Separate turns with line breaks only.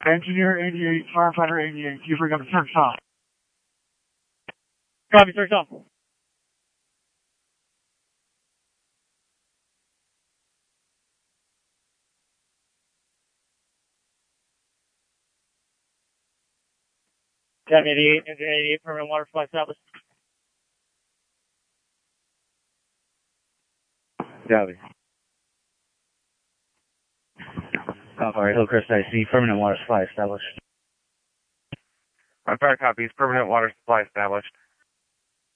Engineer 88, firefighter 88, you bring up a search off.
Copy, search off. Academy 88, Engineer 88, permanent water supply established.
Copy. Alright, Hillcrest IC, permanent water supply established.
Fire copies, permanent water supply established.